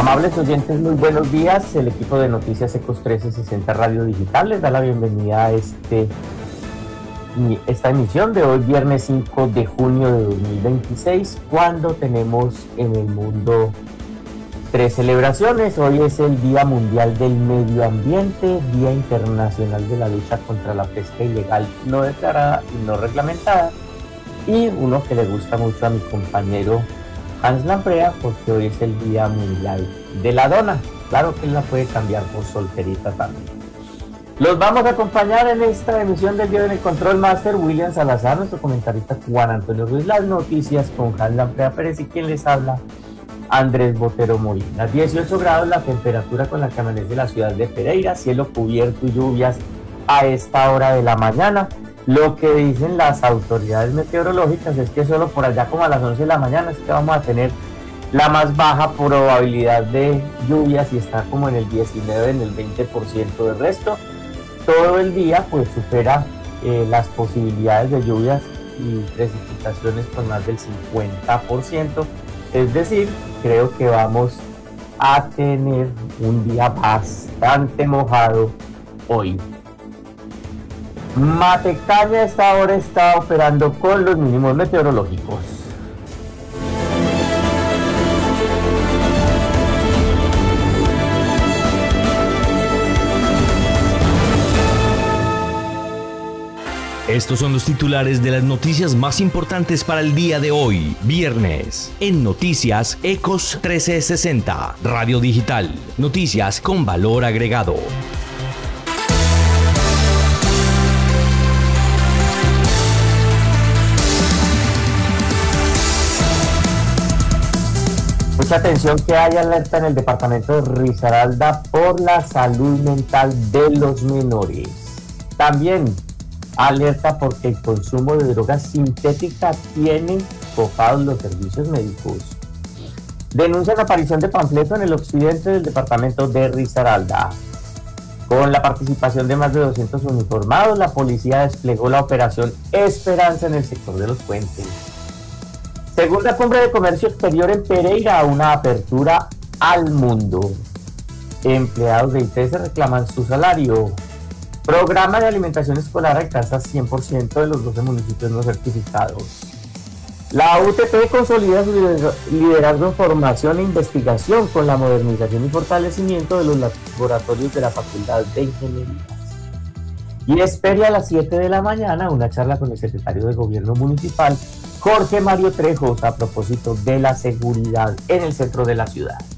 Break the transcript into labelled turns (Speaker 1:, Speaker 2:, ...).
Speaker 1: Amables oyentes, muy buenos días. El equipo de Noticias Ecos 1360 Radio Digital les da la bienvenida a esta emisión de hoy, viernes 5 de junio de 2026, cuando tenemos en el mundo tres celebraciones. Hoy es el Día Mundial del Medio Ambiente, Día Internacional de la Lucha contra la Pesca Ilegal no declarada y no reglamentada, y uno que le gusta mucho a mi compañero Hans Lamprea, porque hoy es el Día Mundial de la Dona. Claro que él la puede cambiar por solterita también. Los vamos a acompañar en esta emisión del día en el Control Master, William Salazar, nuestro comentarista Juan Antonio Ruiz, las noticias con Hans Lamprea Pérez y quien les habla, Andrés Botero Molina. 18 grados la temperatura con la que amanece la ciudad de Pereira, cielo cubierto y lluvias a esta hora de la mañana. Lo que dicen las autoridades meteorológicas es que solo por allá como a las 11 de la mañana es que vamos a tener la más baja probabilidad de lluvias y está como en el 19, en el 20% del resto. Todo el día pues supera las posibilidades de lluvias y precipitaciones con más del 50%. Es decir, creo que vamos a tener un día bastante mojado hoy. Matecaña a esta hora está operando con los mínimos meteorológicos.
Speaker 2: Estos son los titulares de las noticias más importantes para el día de hoy, viernes, en Noticias Ecos 1360, Radio Digital, noticias con valor agregado.
Speaker 1: Mucha atención, que hay alerta en el departamento de Risaralda por la salud mental de los menores. También alerta porque el consumo de drogas sintéticas tiene copados los servicios médicos. Denuncian aparición de panfleto en el occidente del departamento de Risaralda. Con la participación de más de 200 uniformados, la policía desplegó la operación Esperanza en el sector de los puentes. Segunda cumbre de comercio exterior en Pereira, una apertura al mundo. Empleados de IPS reclaman su salario. Programa de alimentación escolar alcanza 100% de los 12 municipios no certificados. La UTP consolida su liderazgo en formación e investigación con la modernización y fortalecimiento de los laboratorios de la Facultad de Ingeniería. Y espera a las 7 de la mañana una charla con el secretario de Gobierno Municipal, Jorge Mario Trejos, a propósito de la seguridad en el centro de la ciudad.